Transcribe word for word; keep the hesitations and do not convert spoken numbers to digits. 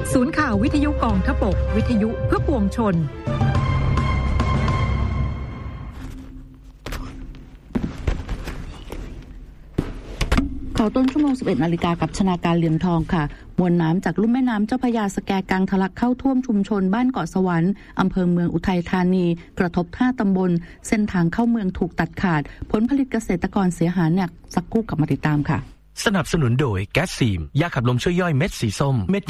ศูนย์ข่าววิทยุกองทพบกวิทยุเพื่อปวงชนข่าวต้นชั่วโมง สิบเอ็ดนาฬิกากับชนาการเหลี่ยมทองค่ะมวลน้ำจากลุ่มแม่น้ำเจ้าพระยาสแกกังทะลักเข้าท่วมชุมชนบ้านเกาะสวรรค์อำเภอเมืองอุทัยธานีกระทบห้าตำบลเส้นทางเข้าเมืองถูกตัดขาดผลผลิตเกษตรกรเสียหายหนักสักครู่กลับมาติดตามค่ะสนับสนุนโดยแก๊สซีมยาขับลมช่วยย่อยเม็ดสีส้มเม็ด